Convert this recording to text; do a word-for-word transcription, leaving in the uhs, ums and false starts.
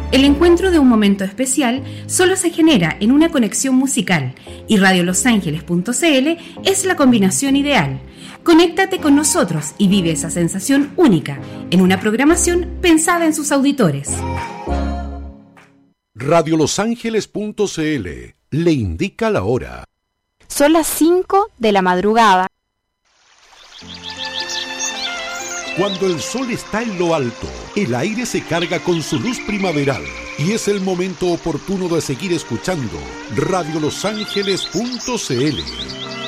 El encuentro de un momento especial solo se genera en una conexión musical y radio los ángeles punto c l es la combinación ideal. Conéctate con nosotros y vive esa sensación única en una programación pensada en sus auditores. radio los ángeles punto c l le indica la hora. Son las cinco de la madrugada. Cuando el sol está en lo alto, el aire se carga con su luz primaveral y es el momento oportuno de seguir escuchando radio los ángeles punto c l.